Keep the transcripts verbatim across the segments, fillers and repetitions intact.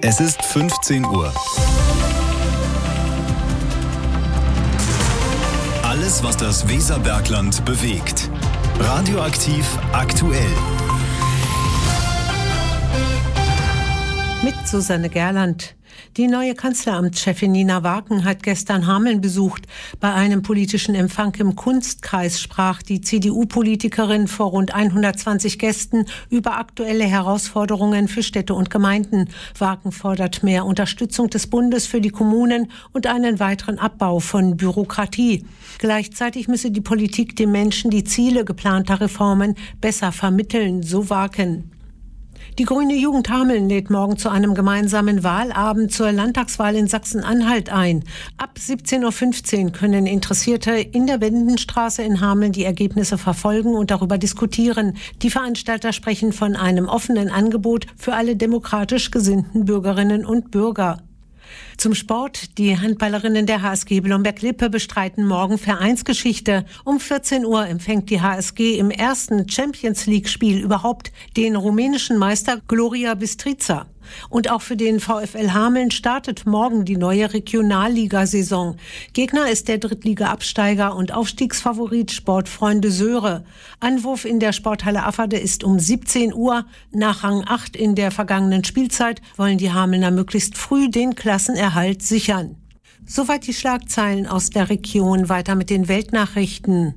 Es ist fünfzehn Uhr. Alles, was das Weserbergland bewegt. Radioaktiv aktuell. Mit Susanne Gerland. Die neue Kanzleramtschefin Nina Wagen hat gestern Hameln besucht. Bei einem politischen Empfang im Kunstkreis sprach die C D U-Politikerin vor rund hundertzwanzig Gästen über aktuelle Herausforderungen für Städte und Gemeinden. Wagen fordert mehr Unterstützung des Bundes für die Kommunen und einen weiteren Abbau von Bürokratie. Gleichzeitig müsse die Politik den Menschen die Ziele geplanter Reformen besser vermitteln, so Wagen. Die Grüne Jugend Hameln lädt morgen zu einem gemeinsamen Wahlabend zur Landtagswahl in Sachsen-Anhalt ein. Ab siebzehn Uhr fünfzehn können Interessierte in der Wendenstraße in Hameln die Ergebnisse verfolgen und darüber diskutieren. Die Veranstalter sprechen von einem offenen Angebot für alle demokratisch gesinnten Bürgerinnen und Bürger. Zum Sport. Die Handballerinnen der H S G Blomberg-Lippe bestreiten morgen Vereinsgeschichte. Um vierzehn Uhr empfängt die H S G im ersten Champions-League-Spiel überhaupt den rumänischen Meister Gloria Bistrița. Und auch für den VfL Hameln startet morgen die neue Regionalligasaison. Gegner ist der Drittliga-Absteiger und Aufstiegsfavorit Sportfreunde Söhre. Anwurf in der Sporthalle Afferde ist um siebzehn Uhr. Nach Rang acht in der vergangenen Spielzeit wollen die Hamelner möglichst früh den Klassenerhalt sichern. Soweit die Schlagzeilen aus der Region. Weiter mit den Weltnachrichten.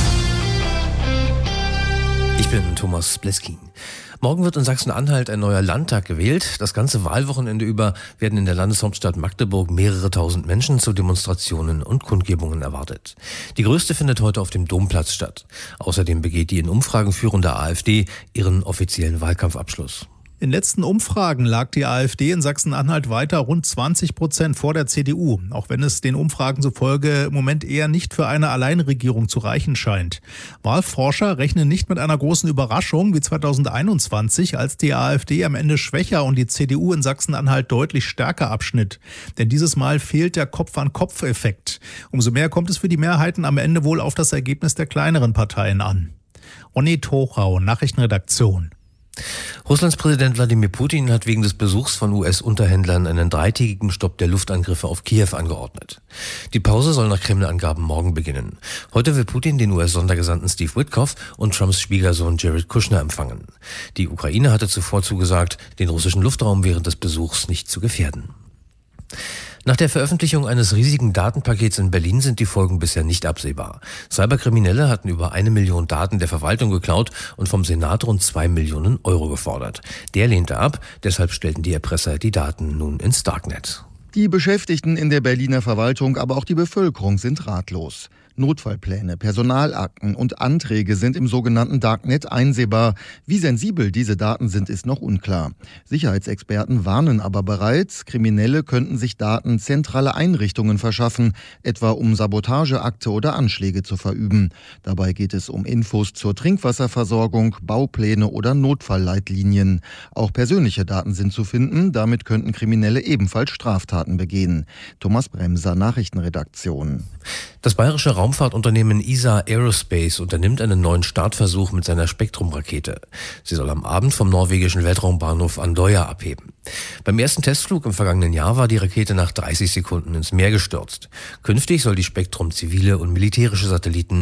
Ich bin Thomas Bleskin. Morgen wird in Sachsen-Anhalt ein neuer Landtag gewählt. Das ganze Wahlwochenende über werden in der Landeshauptstadt Magdeburg mehrere tausend Menschen zu Demonstrationen und Kundgebungen erwartet. Die größte findet heute auf dem Domplatz statt. Außerdem begeht die in Umfragen führende AfD ihren offiziellen Wahlkampfabschluss. In letzten Umfragen lag die AfD in Sachsen-Anhalt weiter rund zwanzig Prozent vor der C D U, auch wenn es den Umfragen zufolge im Moment eher nicht für eine Alleinregierung zu reichen scheint. Wahlforscher rechnen nicht mit einer großen Überraschung wie zweitausendeinundzwanzig, als die AfD am Ende schwächer und die C D U in Sachsen-Anhalt deutlich stärker abschnitt. Denn dieses Mal fehlt der Kopf-an-Kopf-Effekt. Umso mehr kommt es für die Mehrheiten am Ende wohl auf das Ergebnis der kleineren Parteien an. Onni Tochau, Nachrichtenredaktion. Russlands Präsident Wladimir Putin hat wegen des Besuchs von U S-Unterhändlern einen dreitägigen Stopp der Luftangriffe auf Kiew angeordnet. Die Pause soll nach Kreml-Angaben morgen beginnen. Heute will Putin den U S-Sondergesandten Steve Witkoff und Trumps Schwiegersohn Jared Kushner empfangen. Die Ukraine hatte zuvor zugesagt, den russischen Luftraum während des Besuchs nicht zu gefährden. Nach der Veröffentlichung eines riesigen Datenpakets in Berlin sind die Folgen bisher nicht absehbar. Cyberkriminelle hatten über eine Million Daten der Verwaltung geklaut und vom Senat rund zwei Millionen Euro gefordert. Der lehnte ab, deshalb stellten die Erpresser die Daten nun ins Darknet. Die Beschäftigten in der Berliner Verwaltung, aber auch die Bevölkerung sind ratlos. Notfallpläne, Personalakten und Anträge sind im sogenannten Darknet einsehbar. Wie sensibel diese Daten sind, ist noch unklar. Sicherheitsexperten warnen aber bereits, Kriminelle könnten sich Daten zentraler Einrichtungen verschaffen, etwa um Sabotageakte oder Anschläge zu verüben. Dabei geht es um Infos zur Trinkwasserversorgung, Baupläne oder Notfallleitlinien. Auch persönliche Daten sind zu finden, damit könnten Kriminelle ebenfalls Straftaten begehen. Thomas Bremser, Nachrichtenredaktion. Das bayerische Raumfahrtunternehmen E S A Aerospace unternimmt einen neuen Startversuch mit seiner Spektrum-Rakete. Sie soll am Abend vom norwegischen Weltraumbahnhof Andøya abheben. Beim ersten Testflug im vergangenen Jahr war die Rakete nach dreißig Sekunden ins Meer gestürzt. Künftig soll die Spektrum zivile und militärische Satelliten